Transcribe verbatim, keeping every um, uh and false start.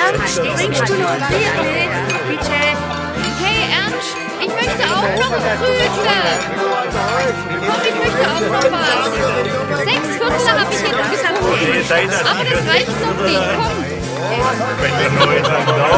Ernst, trinkst du noch Bier? Bitte. Hey Ernst, ich möchte auch noch Brötchen. Komm, ich möchte auch noch was. Sechs Viertel habe ich jetzt gesagt. Aber das reicht noch nicht. Komm.